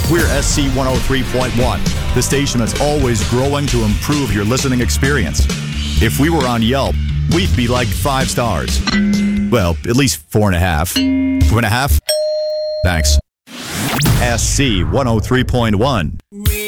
We're SC 103.1, the station that's always growing to improve your listening experience. If we were on Yelp, we'd be like 5 stars. Well, at least 4.5. 2.5? Thanks. SC 103.1.